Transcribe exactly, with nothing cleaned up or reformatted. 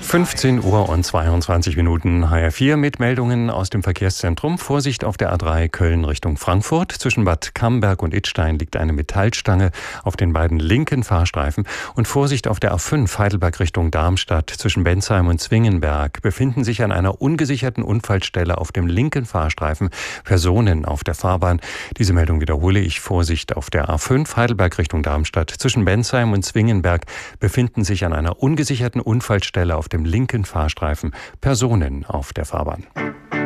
fünfzehn Uhr und zweiundzwanzig Minuten, H R vier mit Meldungen aus dem Verkehrszentrum. Vorsicht auf der A drei Köln Richtung Frankfurt. Zwischen Bad Camberg und Idstein liegt eine Metallstange auf den beiden linken Fahrstreifen. Und Vorsicht auf der A fünf Heidelberg Richtung Darmstadt. Zwischen Bensheim und Zwingenberg befinden sich an einer ungesicherten Unfallstelle auf dem linken Fahrstreifen Personen auf der Fahrbahn. Diese Meldung wiederhole ich. Vorsicht auf der A fünf Heidelberg Richtung Darmstadt. Zwischen Bensheim und Zwingenberg befinden sich an einer ungesicherten Unfallstelle auf dem linken Fahrstreifen Personen auf der Fahrbahn.